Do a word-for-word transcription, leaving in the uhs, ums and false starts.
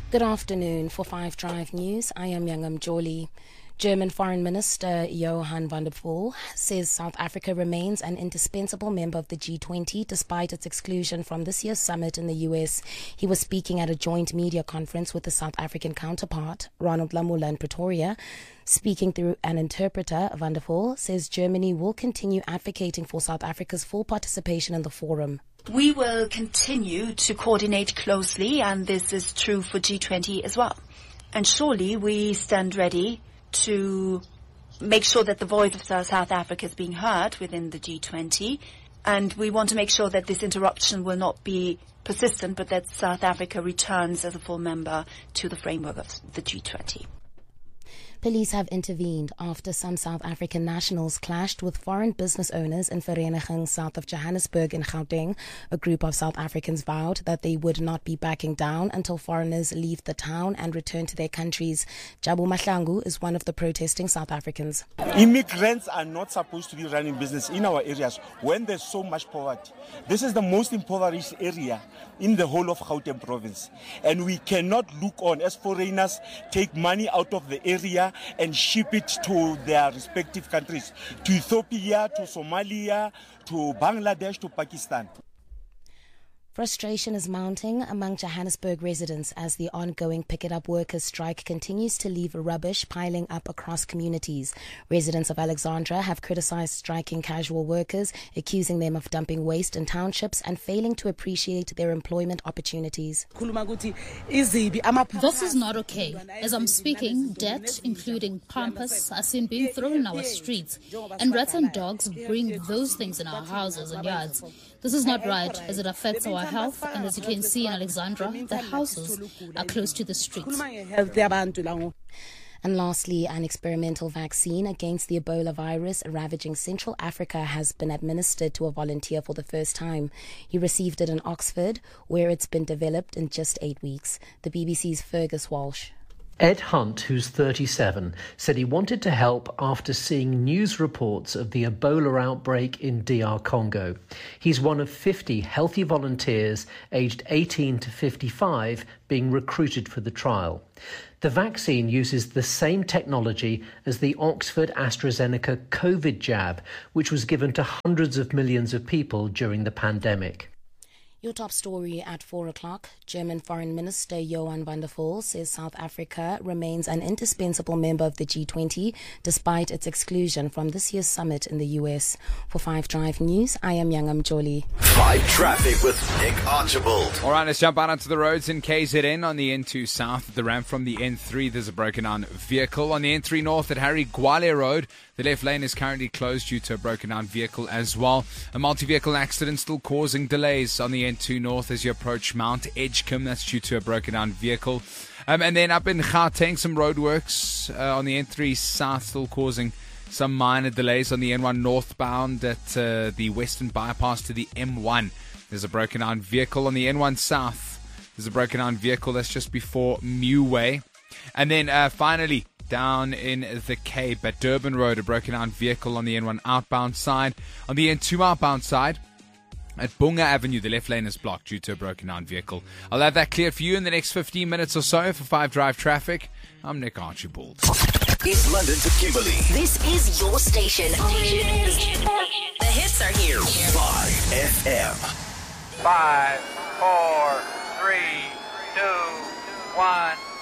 Good afternoon. For Five Drive News, I am Yangam Jolie. German Foreign Minister Johann van der Poel says South Africa remains an indispensable member of the G twenty despite its exclusion from this year's summit in the U S. He was speaking at a joint media conference with his South African counterpart, Ronald Lamola, in Pretoria. Speaking through an interpreter, van der Poel says Germany will continue advocating for South Africa's full participation in the forum. We will continue to coordinate closely, and this is true for G twenty as well. And surely we stand ready to make sure that the voice of South Africa is being heard within the G twenty. And we want to make sure that this interruption will not be persistent, but that South Africa returns as a full member to the framework of the G twenty. Police have intervened after some South African nationals clashed with foreign business owners in Vereeniging south of Johannesburg in Gauteng. A group of South Africans vowed that they would not be backing down until foreigners leave the town and return to their countries. Jabu Mahlangu is one of the protesting South Africans. Immigrants are not supposed to be running business in our areas when there's so much poverty. This is the most impoverished area in the whole of Gauteng province. And we cannot look on as foreigners take money out of the area and ship it to their respective countries, to Ethiopia, to Somalia, to Bangladesh, to Pakistan. Frustration is mounting among Johannesburg residents as the ongoing pick-it-up workers' strike continues to leave rubbish piling up across communities. Residents of Alexandra have criticized striking casual workers, accusing them of dumping waste in townships and failing to appreciate their employment opportunities. This is not okay. As I'm speaking, debt, including pampas, are seen being thrown in our streets, and rats and dogs bring those things in our houses and yards. This is not right, as it affects our health, and as you can see in Alexandra, the houses are close to the streets. And lastly, an experimental vaccine against the Ebola virus ravaging Central Africa has been administered to a volunteer for the first time. He received it in Oxford, where it's been developed in just eight weeks. The B B C's Fergus Walsh. Ed Hunt, who's thirty-seven, said he wanted to help after seeing news reports of the Ebola outbreak in D R Congo. He's one of fifty healthy volunteers aged eighteen to fifty-five being recruited for the trial. The vaccine uses the same technology as the Oxford AstraZeneca COVID jab, which was given to hundreds of millions of people during the pandemic. Your top story at four o'clock. German Foreign Minister Johann van der Poel says South Africa remains an indispensable member of the G twenty despite its exclusion from this year's summit in the U S. For Five Drive News, I am Yangam Jolie. Five Traffic with Nick Archibald. All right, let's jump out onto the roads in K Z N on the N two South. At the ramp from the N three, there's a broken down vehicle. On the N three North at Harry Gwale Road, the left lane is currently closed due to a broken down vehicle as well. A multi-vehicle accident still causing delays on the N two North as you approach Mount Edgecombe. That's due to a broken down vehicle. Um, and then up in Gauteng, some roadworks uh, on the N three South still causing some minor delays on the N one northbound at uh, the western bypass to the M one. There's a broken down vehicle on the N one South. There's a broken down vehicle that's just before Meway. And then uh, finally, down in the Cape at Durban Road, a broken down vehicle on the N one outbound side. On the N two outbound side, at Bunga Avenue, the left lane is blocked due to a broken down vehicle. I'll have that cleared for you in the next fifteen minutes or so for Five Drive Traffic. I'm Nick Archibald. East London to Kimberley. This is your station. The hits are here. Five F M. Five, four, three, two, one.